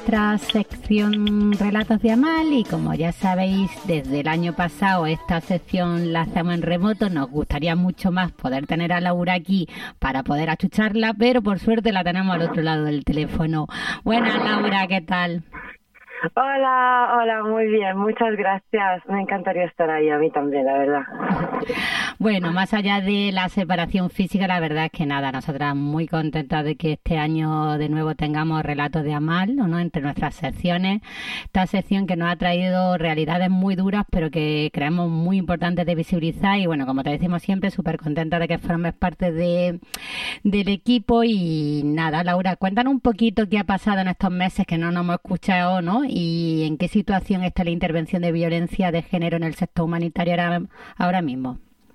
nuestra sección Relatos de Amal y como ya sabéis, desde el año pasado esta sección la hacemos en remoto. Nos gustaría mucho más poder tener a Laura aquí para poder achucharla, pero por suerte la tenemos al otro lado del teléfono. Buenas, Laura, ¿qué tal? Hola, muy bien, muchas gracias. Me encantaría estar ahí, a mí también, la verdad. Bueno, más allá de la separación física, la verdad es que nada, nosotras muy contentas de que este año de nuevo tengamos Relatos de Amal, ¿no? Entre nuestras secciones. Esta sección que nos ha traído realidades muy duras, pero que creemos muy importantes de visibilizar. Y bueno, como te decimos siempre, súper contenta de que formes parte del equipo. Y nada, Laura, cuéntanos un poquito qué ha pasado en estos meses que no nos hemos escuchado, ¿no? Y en qué situación está la intervención de violencia de género en el sector humanitario ahora mismo.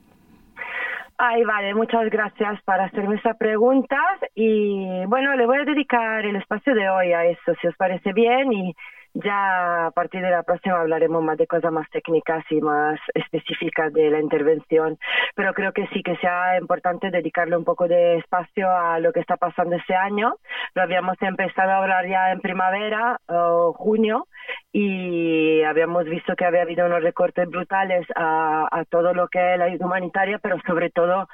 Ay, vale, muchas gracias por hacerme esas preguntas y bueno, le voy a dedicar el espacio de hoy a eso, si os parece bien, y ya a partir de la próxima hablaremos más de cosas más técnicas y más específicas de la intervención, pero creo que sí que sea importante dedicarle un poco de espacio a lo que está pasando este año. Lo habíamos empezado a hablar ya en primavera o junio y habíamos visto que había habido unos recortes brutales a todo lo que es la ayuda humanitaria, pero sobre todo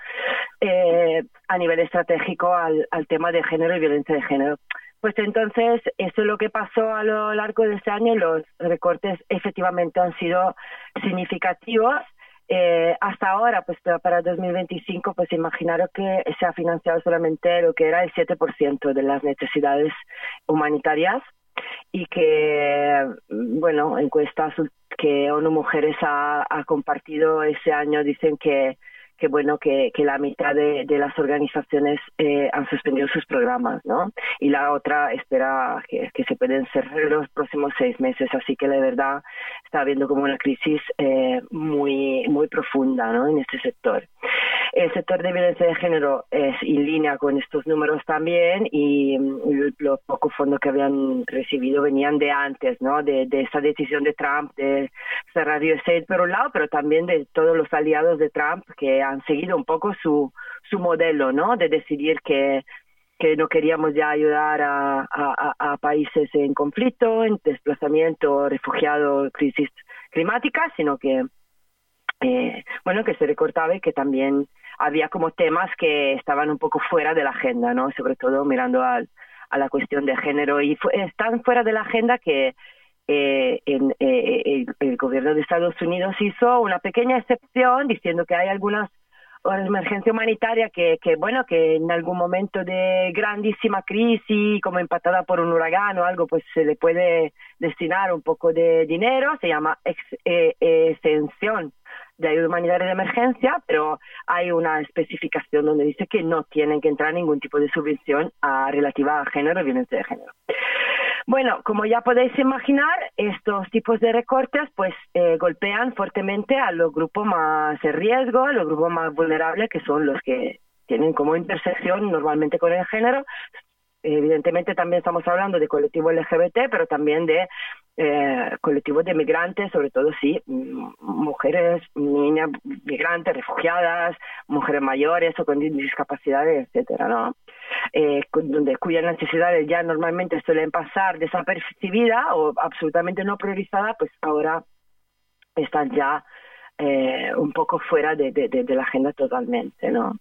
a nivel estratégico al tema de género y violencia de género. Pues entonces, eso es lo que pasó a lo largo de este año. Los recortes efectivamente han sido significativos. Hasta ahora, pues para 2025, pues imaginaros que se ha financiado solamente lo que era el 7% de las necesidades humanitarias y que, bueno, encuestas que ONU Mujeres ha compartido ese año dicen que bueno, que la mitad de las organizaciones han suspendido sus programas, ¿no? Y la otra espera que se pueden cerrar los próximos 6 meses. Así que la verdad está habiendo como una crisis muy profunda, ¿no? En este sector. El sector de violencia de género es en línea con estos números también y los pocos fondos que habían recibido venían de antes, ¿no? De esa decisión de Trump de cerrar USAID por un lado, pero también de todos los aliados de Trump que han seguido un poco su modelo, ¿no? De decidir que no queríamos ya ayudar a países en conflicto, en desplazamiento, refugiados, crisis climática, sino que bueno, que se recortaba y que también había como temas que estaban un poco fuera de la agenda, ¿no? Sobre todo mirando a la cuestión de género. Y están fuera de la agenda que el gobierno de Estados Unidos hizo una pequeña excepción diciendo que hay algunas emergencia humanitaria que bueno, que en algún momento de grandísima crisis, como empatada por un huracán o algo, pues se le puede destinar un poco de dinero. Se llama exención de ayuda humanitaria de emergencia, pero hay una especificación donde dice que no tienen que entrar ningún tipo de subvención relativa a género y violencia de género. Bueno, como ya podéis imaginar, estos tipos de recortes pues golpean fuertemente a los grupos más de riesgo, a los grupos más vulnerables, que son los que tienen como intersección normalmente con el género. Evidentemente también estamos hablando de colectivos LGBT, pero también de colectivos de migrantes, sobre todo sí, mujeres, niñas migrantes, refugiadas, mujeres mayores o con discapacidades, etcétera, ¿no? Cuyas necesidades ya normalmente suelen pasar desapercibidas o absolutamente no priorizadas, pues ahora están ya un poco fuera de la agenda totalmente, ¿no?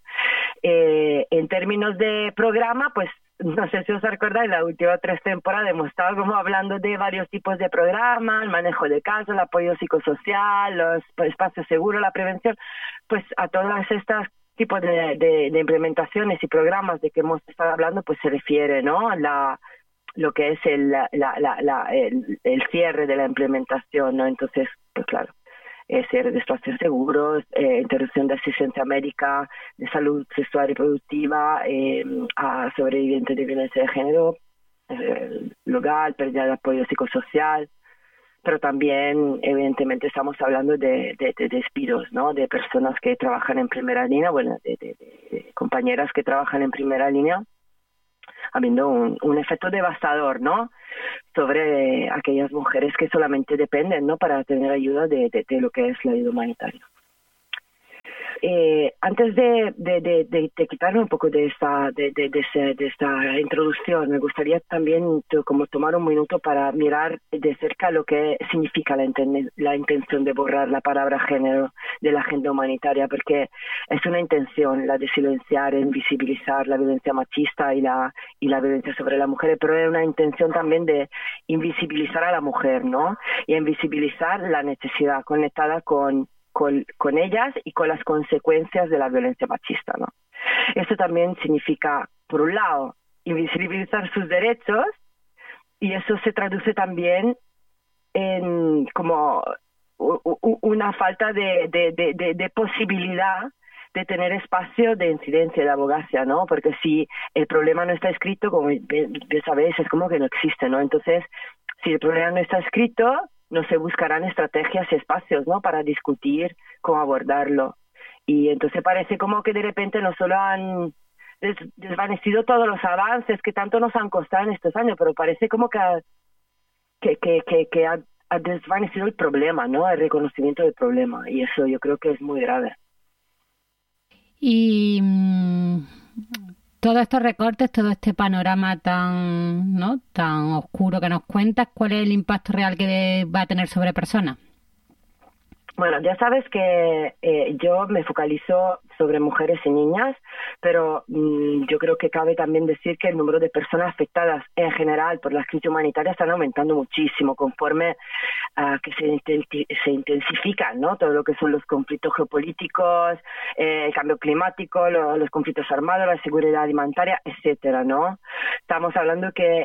En términos de programa, pues no sé si os acordáis, las últimas 3 temporadas hemos estado como hablando de varios tipos de programas, el manejo de casos, el apoyo psicosocial, los espacios seguros, la prevención. Pues a todas estas tipos de implementaciones y programas de que hemos estado hablando, pues se refiere, ¿no? Lo que es el cierre de la implementación, ¿no? Entonces, pues claro, cierre de espacios seguros, interrupción de asistencia médica, de salud sexual y reproductiva, a sobrevivientes de violencia de género, local, pérdida de apoyo psicosocial, pero también evidentemente estamos hablando de despidos, ¿no? De personas que trabajan en primera línea, bueno, de compañeras que trabajan en primera línea, habiendo un efecto devastador, ¿no? Sobre aquellas mujeres que solamente dependen, ¿no? Para tener ayuda de lo que es la ayuda humanitaria. Antes de quitarme un poco de esta introducción, me gustaría también como tomar un minuto para mirar de cerca lo que significa la intención de borrar la palabra género de la agenda humanitaria, porque es una intención la de silenciar e invisibilizar la violencia machista y la violencia sobre la mujer, pero es una intención también de invisibilizar a la mujer, ¿no? Y invisibilizar la necesidad conectada con ellas y con las consecuencias de la violencia machista, ¿no? Eso también significa, por un lado, invisibilizar sus derechos, y eso se traduce también en como una falta de posibilidad de tener espacio de incidencia y de abogacía, ¿no? Porque si el problema no está escrito, como bien sabéis, es como que no existe, ¿no? Entonces, si el problema no está escrito, no se buscarán estrategias y espacios, ¿no?, para discutir cómo abordarlo. Y entonces parece como que de repente no solo han desvanecido todos los avances que tanto nos han costado en estos años, pero parece como que ha desvanecido el problema, ¿no?, el reconocimiento del problema. Y eso yo creo que es muy grave. Y todos estos recortes, todo este panorama tan oscuro que nos cuentas, ¿cuál es el impacto real que va a tener sobre personas? Bueno, ya sabes que yo me focalizo sobre mujeres y niñas, pero yo creo que cabe también decir que el número de personas afectadas en general por la crisis humanitaria están aumentando muchísimo conforme que se intensifican, ¿no?, todo lo que son los conflictos geopolíticos, el cambio climático, los conflictos armados, la seguridad alimentaria, etcétera, ¿no? Estamos hablando que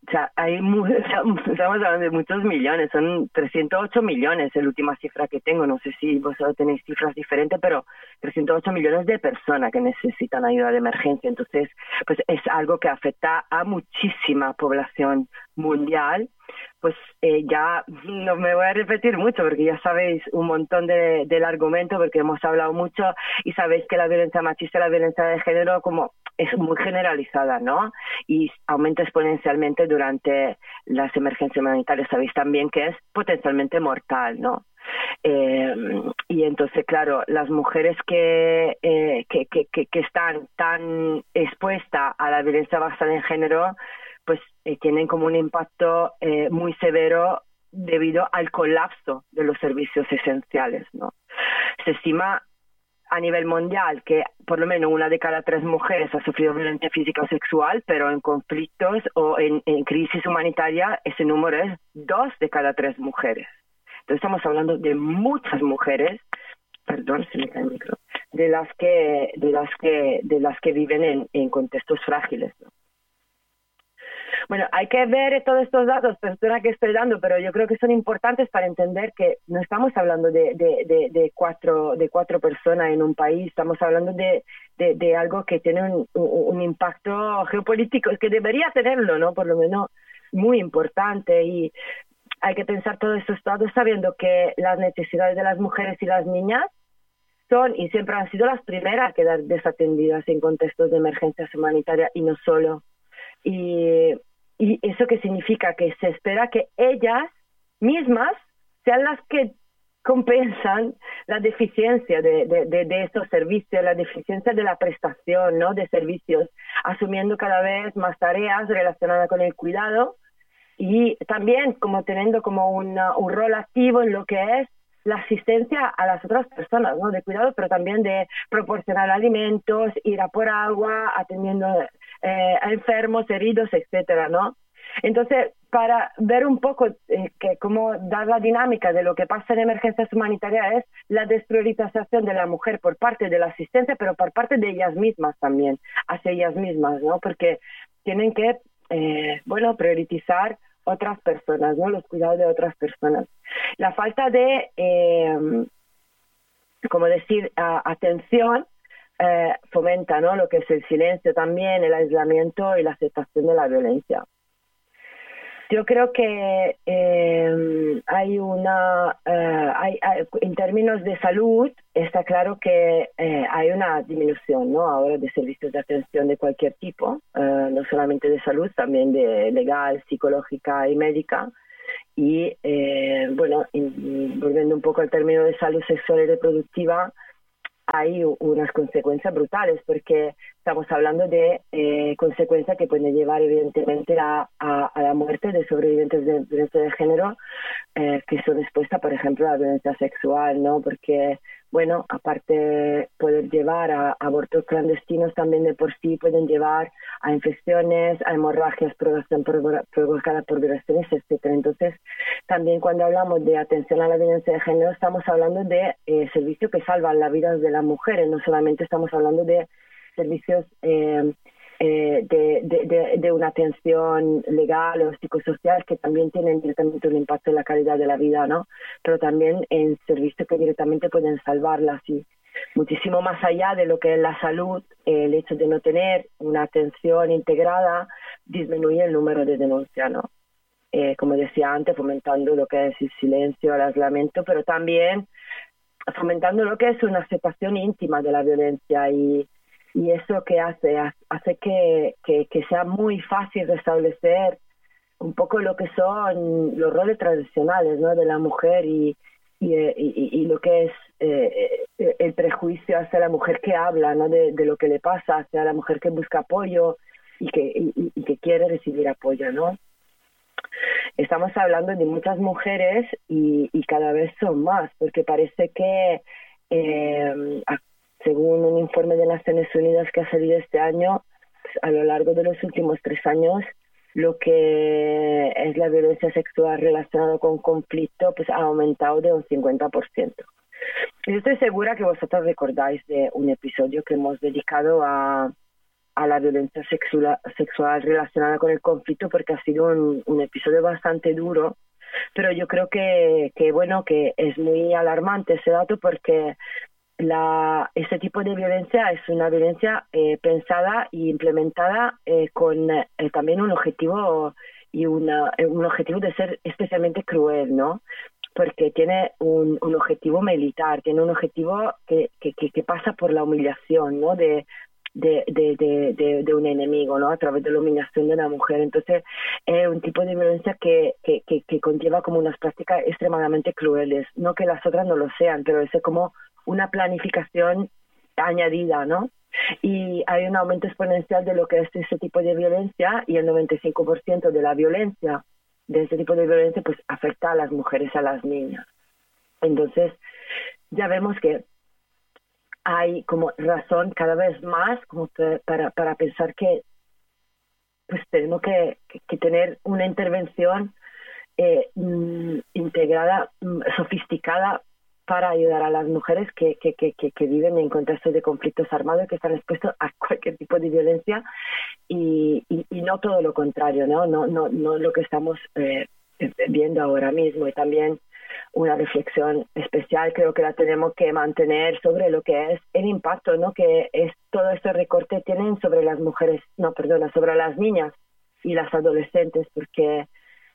estamos hablando de muchos millones, son 308 millones, es la última cifra que tengo, no sé si vosotros tenéis cifras diferentes, pero 308 millones de personas que necesitan ayuda de emergencia. Entonces, pues es algo que afecta a muchísima población mundial. Pues ya no me voy a repetir mucho porque ya sabéis un montón del argumento, porque hemos hablado mucho y sabéis que la violencia machista y la violencia de género como es muy generalizada, ¿no? Y aumenta exponencialmente durante las emergencias humanitarias. Sabéis también que es potencialmente mortal, ¿no? Y entonces, claro, las mujeres que están tan expuestas a la violencia basada en género, pues tienen como un impacto muy severo debido al colapso de los servicios esenciales, ¿no? Se estima a nivel mundial que por lo menos 1 de cada 3 mujeres ha sufrido violencia física o sexual, pero en conflictos o en crisis humanitaria ese número es 2 de cada 3 mujeres. Entonces estamos hablando de muchas mujeres, perdón, se me cae el micro, de las que viven en contextos frágiles, ¿no? Bueno, hay que ver todos estos datos, perdona que estoy dando, pero yo creo que son importantes para entender que no estamos hablando de cuatro personas en un país, estamos hablando de algo que tiene un impacto geopolítico, que debería tenerlo, ¿no? Por lo menos muy importante, y hay que pensar todos estos datos sabiendo que las necesidades de las mujeres y las niñas son y siempre han sido las primeras a quedar desatendidas en contextos de emergencias humanitarias, y no solo. Y eso que significa que se espera que ellas mismas sean las que compensan la deficiencia de estos servicios, la deficiencia de la prestación, ¿no?, de servicios, asumiendo cada vez más tareas relacionadas con el cuidado y también como teniendo como un rol activo en lo que es la asistencia a las otras personas, ¿no?, de cuidado, pero también de proporcionar alimentos, ir a por agua, atendiendo a enfermos, heridos, etcétera, ¿no? Entonces, para ver un poco cómo dar la dinámica de lo que pasa en emergencias humanitarias es la despriorización de la mujer por parte de la asistencia, pero por parte de ellas mismas también, hacia ellas mismas, ¿no? Porque tienen que, priorizar otras personas, ¿no?, los cuidados de otras personas. La falta de, atención fomenta, ¿no?, lo que es el silencio también, el aislamiento y la aceptación de la violencia. Yo creo que hay en términos de salud, está claro que hay una disminución, ¿no?, ahora de servicios de atención de cualquier tipo, no solamente de salud, también de legal, psicológica y médica. Y, volviendo un poco al término de salud sexual y reproductiva, hay unas consecuencias brutales, porque estamos hablando de consecuencias que pueden llevar evidentemente a la muerte de sobrevivientes de violencia de género que son expuestas, por ejemplo, a la violencia sexual, ¿no? Porque, bueno, aparte poder llevar a abortos clandestinos también de por sí pueden llevar a infecciones, a hemorragias provocadas por violaciones, etcétera. Entonces, también cuando hablamos de atención a la violencia de género, estamos hablando de servicios que salvan la vida de las mujeres, no solamente estamos hablando de servicios de una atención legal o psicosocial que también tienen directamente un impacto en la calidad de la vida, ¿no? Pero también en servicios que directamente pueden salvarlas y muchísimo más allá de lo que es la salud, el hecho de no tener una atención integrada disminuye el número de denuncias, ¿no? Como decía antes, fomentando lo que es el silencio, el aislamiento, pero también fomentando lo que es una aceptación íntima de la violencia y eso que hace que sea muy fácil restablecer un poco lo que son los roles tradicionales, ¿no? De la mujer y lo que es el prejuicio hacia la mujer que habla, ¿no? De lo que le pasa, hacia la mujer que busca apoyo y que quiere recibir apoyo, ¿no? Estamos hablando de muchas mujeres y cada vez son más, porque parece que según un informe de Naciones Unidas que ha salido este año, a lo largo de los últimos 3 años, lo que es la violencia sexual relacionada con conflicto pues ha aumentado de un 50%. Yo estoy segura que vosotros recordáis de un episodio que hemos dedicado a la violencia sexual relacionada con el conflicto, porque ha sido un episodio bastante duro, pero yo creo que bueno, que es muy alarmante ese dato, porque ese tipo de violencia es una violencia pensada e implementada con también un objetivo y un objetivo de ser especialmente cruel, ¿no? Porque tiene un objetivo militar, tiene un objetivo que pasa por la humillación, ¿no? de un enemigo, ¿no? A través de la humillación de una mujer. Entonces, es un tipo de violencia que conlleva como unas prácticas extremadamente crueles. No que las otras no lo sean, pero es como una planificación añadida, ¿no? Y hay un aumento exponencial de lo que es ese tipo de violencia, y el 95% de la violencia, de ese tipo de violencia, pues afecta a las mujeres, a las niñas. Entonces, ya vemos que hay como razón cada vez más como para pensar que pues tenemos que tener una intervención integrada, sofisticada, para ayudar a las mujeres que viven en contextos de conflictos armados y que están expuestos a cualquier tipo de violencia y no todo lo contrario, no lo que estamos viendo ahora mismo. Y también una reflexión especial creo que la tenemos que mantener sobre lo que es el impacto, ¿no? Que todo este recorte tienen sobre las mujeres, sobre las niñas y las adolescentes, porque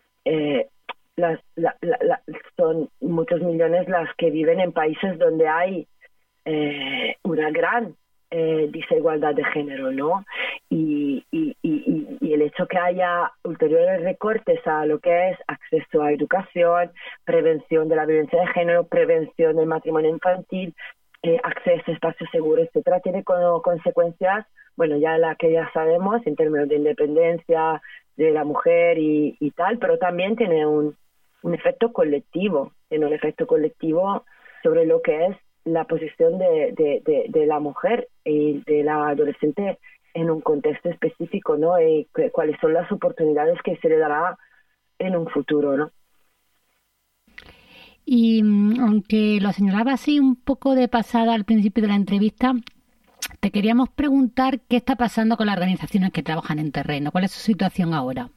son muchos millones las que viven en países donde hay una gran desigualdad de género, ¿no? Y el hecho que haya ulteriores recortes a lo que es acceso a educación, prevención de la violencia de género, prevención del matrimonio infantil, acceso a espacios seguros, etcétera, tiene como consecuencias, bueno, que ya sabemos en términos de independencia de la mujer y tal, pero también tiene un efecto colectivo, sobre lo que es la posición de la mujer y de la adolescente en un contexto específico, ¿no? Y cuáles son las oportunidades que se le dará en un futuro, ¿no? Y aunque lo señalaba así un poco de pasada al principio de la entrevista, te queríamos preguntar qué está pasando con las organizaciones que trabajan en terreno. ¿Cuál es su situación ahora?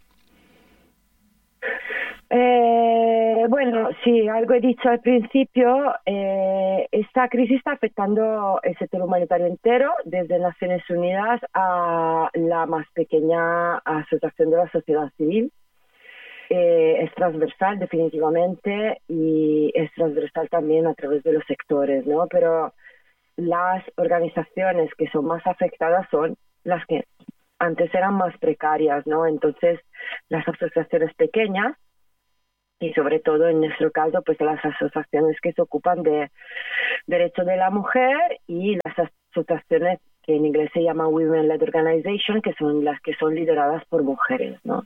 Bueno, sí, algo he dicho al principio. Esta crisis está afectando el sector humanitario entero, desde Naciones Unidas a la más pequeña asociación de la sociedad civil. Es transversal definitivamente, y es transversal también a través de los sectores, ¿no? Pero las organizaciones que son más afectadas son las que antes eran más precarias, ¿no? Entonces, las asociaciones pequeñas, y sobre todo en nuestro caso pues las asociaciones que se ocupan de derechos de la mujer y las asociaciones que en inglés se llama Women-Led Organization, que son las que son lideradas por mujeres, ¿no?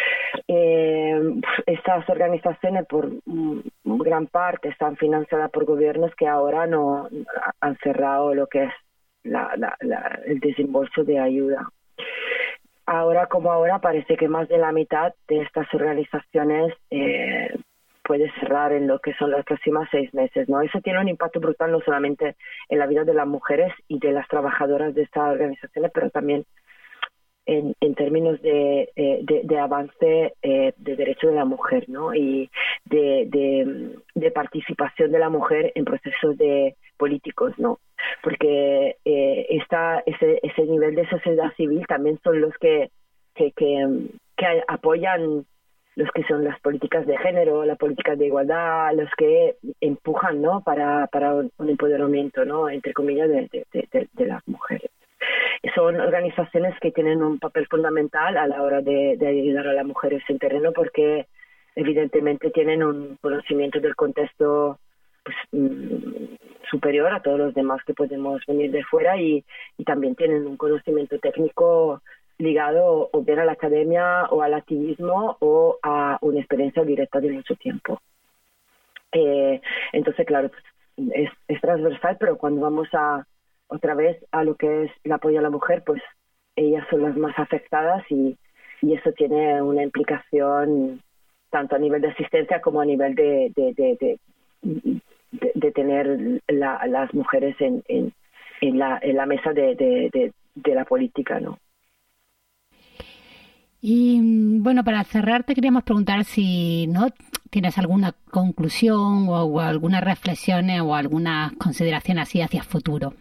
Estas organizaciones por gran parte están financiadas por gobiernos que ahora no han cerrado lo que es el desembolso de ayuda. Ahora como ahora parece que más de la mitad de estas organizaciones puede cerrar en lo que son los próximos 6 meses, ¿no? Eso tiene un impacto brutal no solamente en la vida de las mujeres y de las trabajadoras de estas organizaciones, pero también en términos de avance de derechos de la mujer, ¿no? Y de participación de la mujer en procesos políticos, ¿no? Porque ese nivel de sociedad civil también son los que apoyan los que son las políticas de género, las políticas de igualdad, los que empujan, ¿no? para un empoderamiento, ¿no? Entre comillas, de las mujeres. Son organizaciones que tienen un papel fundamental a la hora de ayudar a las mujeres en terreno porque evidentemente tienen un conocimiento del contexto pues, superior a todos los demás que podemos venir de fuera y también tienen un conocimiento técnico ligado o bien a la academia o al activismo o a una experiencia directa de mucho tiempo. Entonces, claro, pues, es transversal, pero cuando vamos otra vez a lo que es el apoyo a la mujer, pues ellas son las más afectadas y eso tiene una implicación tanto a nivel de asistencia como a nivel de tener las mujeres en la mesa de la política, ¿no? Y bueno, para cerrar te queríamos preguntar si no tienes alguna conclusión o algunas reflexiones o algunas consideraciones así hacia el futuro.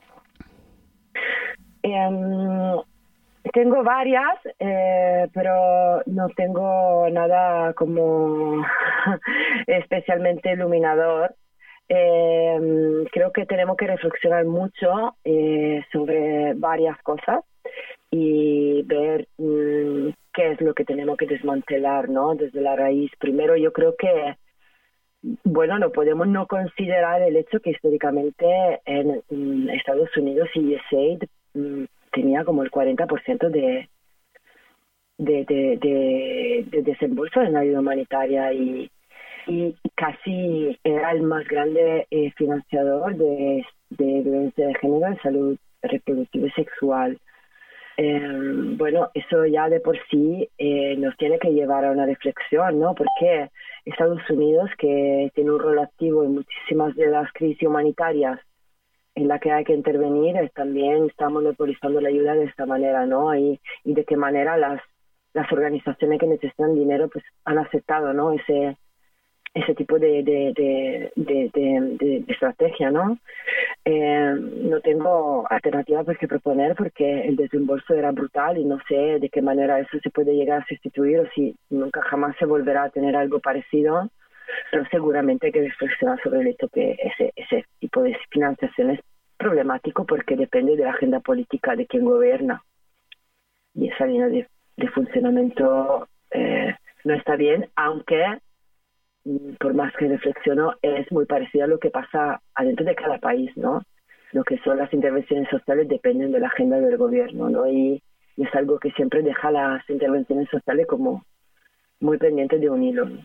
Tengo varias, pero no tengo nada como especialmente iluminador. Creo que tenemos que reflexionar mucho sobre varias cosas y ver qué es lo que tenemos que desmantelar, ¿no? Desde la raíz. Primero, yo creo que bueno, no podemos no considerar el hecho que históricamente en Estados Unidos y USAID tenía como el 40% de desembolso en ayuda humanitaria y casi era el más grande financiador de violencia de género y salud reproductiva y sexual. Bueno, eso ya de por sí nos tiene que llevar a una reflexión, ¿no? Porque Estados Unidos, que tiene un rol activo en muchísimas de las crisis humanitarias en la que hay que intervenir, también está monopolizando la ayuda de esta manera, ¿no? Y de qué manera las organizaciones que necesitan dinero pues han aceptado, ¿no? Ese tipo de estrategia, ¿no? No tengo alternativa pues que proponer porque el desembolso era brutal y no sé de qué manera eso se puede llegar a sustituir o si nunca jamás se volverá a tener algo parecido, pero seguramente hay que reflexionar sobre el hecho que ese tipo de financiación es problemático porque depende de la agenda política de quien gobierna y esa línea de funcionamiento no está bien, aunque por más que reflexiono, es muy parecido a lo que pasa adentro de cada país, ¿no? Lo que son las intervenciones sociales dependen de la agenda del gobierno, ¿no? Y es algo que siempre deja las intervenciones sociales como muy pendientes de un hilo, ¿no?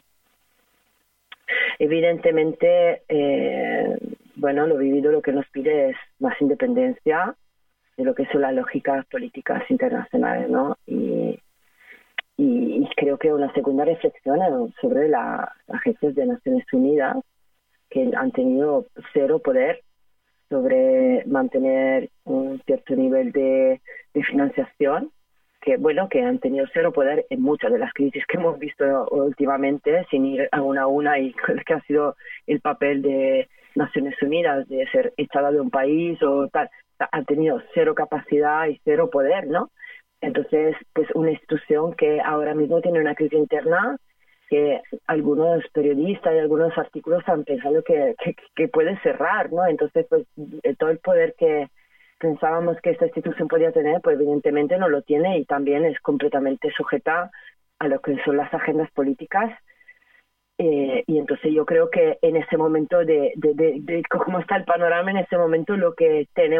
Evidentemente, bueno, lo vivido lo que nos pide es más independencia de lo que son las lógicas políticas internacionales, ¿no? Y creo que una segunda reflexión sobre las agencias de Naciones Unidas que han tenido cero poder sobre mantener un cierto nivel de financiación, que bueno, que han tenido cero poder en muchas de las crisis que hemos visto últimamente, sin ir a una y que ha sido el papel de Naciones Unidas de ser echada de un país o tal, han tenido cero capacidad y cero poder, ¿no? Entonces, pues una institución que ahora mismo tiene una crisis interna que algunos periodistas y algunos artículos están pensando que puede cerrar, ¿no? Entonces, pues todo el poder que pensábamos que esta institución podía tener, pues evidentemente no lo tiene y también es completamente sujeta a lo que son las agendas políticas Y entonces yo creo que en ese momento de cómo está el panorama en ese momento, lo que tenemos